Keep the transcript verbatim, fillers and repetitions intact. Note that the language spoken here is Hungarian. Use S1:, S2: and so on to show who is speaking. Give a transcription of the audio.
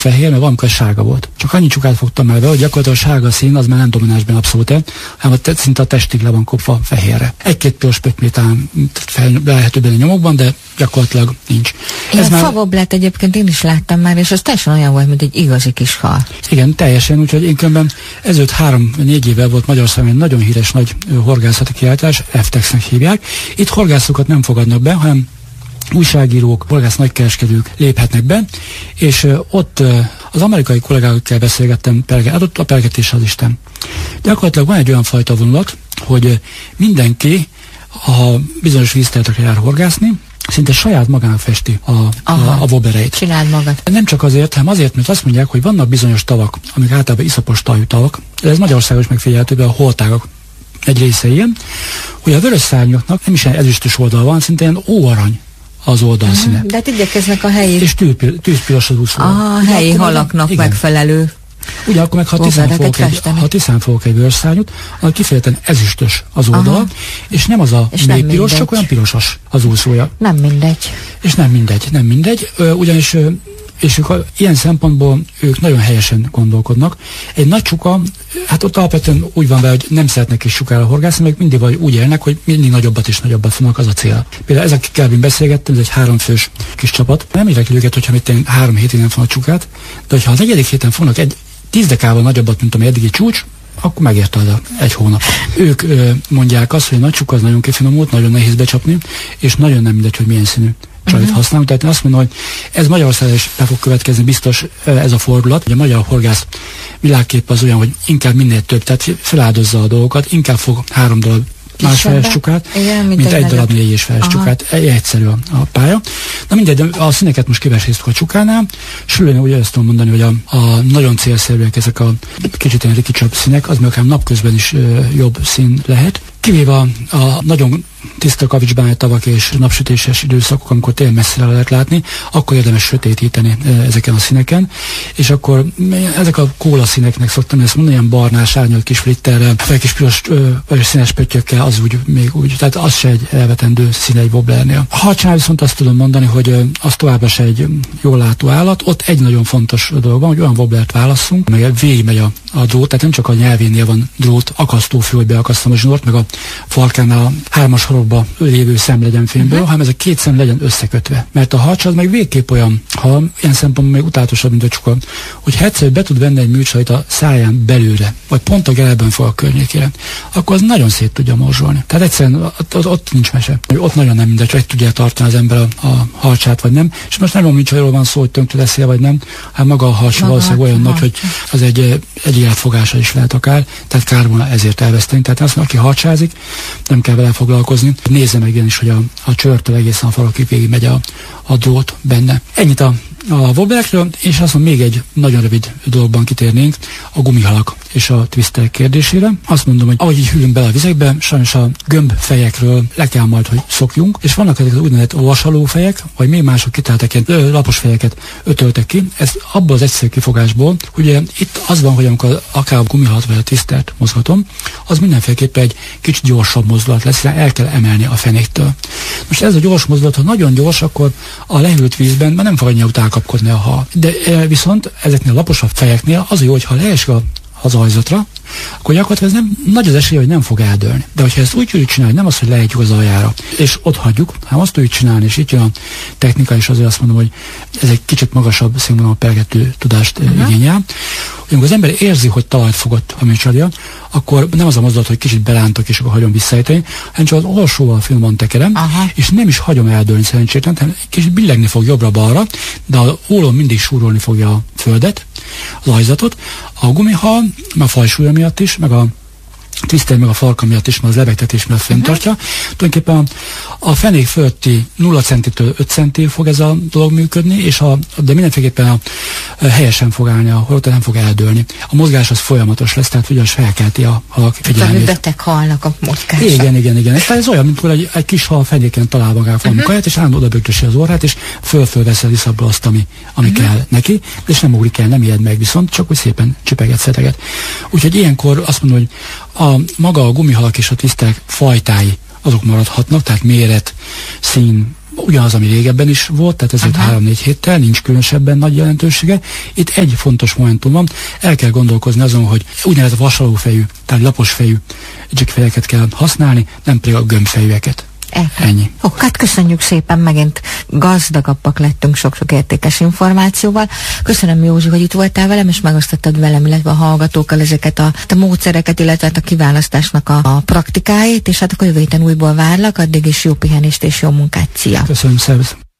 S1: fehér, mert valamikor sárga volt. Csak annyi csukát fogtam el be, hogy gyakorlatilag a sárga szín az már nem domináns benne abszolút, hanem a szinte a testig le van kopva fehérre. Egy-két piros pöttymétán lehető benne nyomokban, de gyakorlatilag nincs.
S2: Ez már... favoblet egyébként én is láttam már, és az teljesen olyan volt, mint egy igazi kis hal.
S1: Igen, teljesen, úgyhogy én különben ezelőtt három-négy évvel volt Magyarországon egy nagyon híres nagy horgászati kiállítás, ef tex-nek hívják. Itt horgászokat nem fogadnak be, hanem újságírók, horgász nagykereskedők léphetnek be, és uh, ott uh, az amerikai kollégákkal beszélgettem, perge, adott a pergetés az Isten. Gyakorlatilag van egy olyan fajta vonulat, hogy uh, mindenki, ha bizonyos vízterületekre jár horgászni, szinte saját magának festi a, a, a wobblereit.
S2: Csináld magad.
S1: Nem csak azért, hanem azért, mert azt mondják, hogy vannak bizonyos tavak, amik általában iszapos tajú tavak, de ez Magyarországon is megfigyelhető, be a holtágak egy része ilyen, hogy a vörös szárnyoknak nem is egy ezüstös oldal van, szinte ilyen óarany az oldalszíne.
S2: Uh-huh. De hát igyekeznek a helyi...
S1: És tűzpiros az úszó.
S2: A helyi halaknak igen. megfelelő.
S1: Ugye akkor meg, ha tisztán fogok egy, ha tisztán fogok egy vörösszárnyút, annak kifejezetten ezüstös az oldala, aha. és nem az a mély piros, csak olyan pirosas az úszója.
S2: Nem mindegy.
S1: És nem mindegy, nem mindegy, ö, ugyanis ö, és ők a, ilyen szempontból ők nagyon helyesen gondolkodnak. Egy nagy csuka, hát ott alapvetően úgy van vele, hogy nem szeretnek is sukára horgászni, meg mindig vagy úgy élnek, hogy mindig nagyobbat és nagyobbat fognak, az a cél. Például ezek, akikkel én beszélgettem, ez egy háromfős kis csapat. Nem érdekli őket, hogyha mit én három hétig nem fognak csukát, de hogyha a negyedik héten fognak egy tíz dekával nagyobbat, mint ami eddigi csúcs, akkor megérte az a egy hónap. Ők ö, mondják azt, hogy a nagy csuka az nagyon kifinomult, nagyon nehéz becsapni, és nagyon nem mindegy, hogy milyen színű csajt uh-huh. használunk. Tehát én azt mondom, hogy ez Magyarországon is be fog következni biztos ez a fordulat, hogy a magyar horgász világkép az olyan, hogy inkább minél több, tehát feláldozza a dolgokat, inkább fog három darab másfeles csukát, igen, mint, mint egy darab négy és feles csukát. Egyszerű a, a pálya. Na mindegy, a színeket most kiveséztük a csukánál, sülően úgy azt tudom mondani, hogy a, a nagyon célszerűek ezek a kicsit ilyen rikicsabb színek, az meg napközben is ö, jobb szín lehet. Kivéve a, a nagyon tiszta kavicsbánya tavak és napsütéses időszakok, amikor tényleg messzire lehet látni, akkor érdemes sötétíteni e, ezeken a színeken, és akkor ezek a kóla színeknek szoktam ezt mondani, ilyen barnás, árnyalt kis flitterrel, fel kis piros vagy színes pöttyökkel, az úgy még úgy, tehát az se egy elvetendő szín egy wobblernél. A harcsánál viszont azt tudom mondani, hogy ö, az továbbra se egy jól látó állat, ott egy nagyon fontos dolog van, hogy olyan wobblert válasszunk, meg végigmegy a, a drót, tehát nem csak a nyelvénél van drót, akasztófű, hogy beakasztom a zsinort, meg a farkánál a hármas horogba lévő szem legyen fémből, uh-huh. hanem ez a két szem legyen összekötve. Mert a harcs az meg végképp olyan, ha ilyen szempontból még utálatosabb, mint a csuka, hogy ha egyszer be tud venni egy műcsajt a száján belőle, vagy pont a gelben fog a környékére, akkor az nagyon szét tudja morzsolni. Tehát egyszerűen ott, ott, ott nincs mese. Ott nagyon nem mindegy, hogy tudja tartani az ember a, a harcsát, vagy nem. És most nem a műcsajról van szó, hogy tönkre leszel, vagy nem, hanem maga a harcs valószínűleg olyan nagy, hogy az egy, egy életfogása is lehet akár, tehát kár volna ezért elveszteni. Tehát azt, aki harcsázik, nem kell vele foglalkozni. Nézze meg is, hogy a, a csörtől egészen a falakig végig megy a, a drót benne. Ennyit a, a wobblerekről, és azt mondom, még egy nagyon rövid dologban kitérnénk a gumihalak és a twisterek kérdésére. Azt mondom, hogy ahogy így hűlünk bele a vizekbe, sajnos a gömbfejekről le kell majd, hogy szokjunk, és vannak ezek az úgynevezett vasalófejek, vagy még mások kitáltak ilyen lapos fejeket ötöltek ki. Ez abból az egyszerű kifogásból, ugye itt az van, hogy amikor akár a gumihalat vagy a twistert mozgatom, az mindenféleképpen egy kicsit gyorsabb mozdulat lesz, hiszen el kell emelni a fenéktől. Most ez a gyors mozdulat, ha nagyon gyors, akkor a lehűlt vízben már nem fog annyi után kapkodni a hal. De e, viszont ezeknél a laposabb fejeknél az jó, hogyha leesik a az ajzatra, akkor gyakorlatilag ez nem, nagy az esélye, hogy nem fog eldőlni. De hogyha ezt úgy tudjuk csinálni, nem az, hogy lejtjük az aljára, és ott hagyjuk, hanem azt tudjuk csinálni, és itt jön a technika, és azért azt mondom, hogy ez egy kicsit magasabb színvonalú pergető tudást uh-huh. igényel. Amikor az ember érzi, hogy talajt fogott a műcsarja, akkor nem az a mozdulat, hogy kicsit belántok, és akkor hagyom visszaejteni, hanem csak az alsóval finoman tekerem, uh-huh. és nem is hagyom eldőlni szerencsétlen, hanem kicsit billegni fog jobbra-balra, de az ólom mindig súrolni fogja a földet, az ajzatot. A gumihal, a fajsúlya miatt is, meg a twister meg a farka miatt is, mert az lebegtetés miatt fenntartja. Uh-huh. Tulajdonképpen a, a fenék fölötti nulla centitől öt centig fog ez a dolog működni, és a, de mindenféleképpen a, a helyesen fog állni a holott, nem fog eldőlni. A mozgás az folyamatos lesz, tehát ugyanis felkelti a halak figyelmét.
S2: Tehát beteg halnak a mozgása.
S1: Igen, igen, igen. Ez, ez olyan, mint egy, egy kis hal fenéken talál magára valami uh-huh. kaját, és állandó oda bögdösi az orrát, és föl-fölveszi az iszabból azt, ami, ami uh-huh. kell neki, és nem ugrik el, nem ijed meg, viszont csak úgy szépen csipeget, szeteget. Úgyhogy ilyenkor azt mondom, hogy a maga a gumihalak és a twisterek fajtái azok maradhatnak, tehát méret, szín, ugyanaz, ami régebben is volt, tehát ezért három-négy héttel, nincs különösebben nagy jelentősége. Itt egy fontos momentum van, el kell gondolkozni azon, hogy úgynevezett vasalófejű, tehát laposfejű dzsikfejeket kell használni, nem pedig a gömbfejűeket. Ennyi.
S2: Ó, hát köszönjük szépen, megint gazdagabbak lettünk sok-sok értékes információval. Köszönöm, Józsi, hogy itt voltál velem, és megosztottad velem, illetve a hallgatókkal ezeket a, a módszereket, illetve a kiválasztásnak a, a praktikáit, és hát akkor jövő héten újból várlak, addig is jó pihenést és jó munkát. Szia!
S1: Köszönöm, szervusz!